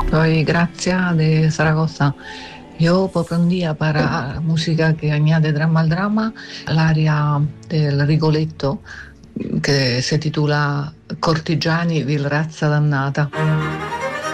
Soy Gracia de Zaragoza. Yo propondría para música que añade drama al drama l'aria del Rigoletto che si titula Cortigiani, vil razza dannata.